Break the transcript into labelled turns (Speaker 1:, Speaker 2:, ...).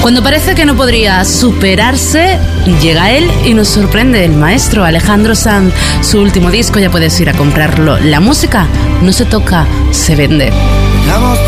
Speaker 1: Cuando parece que no podría superarse, llega él y nos sorprende, el maestro Alejandro Sanz. Su último disco, ya puedes ir a comprarlo. La música no se toca, se vende.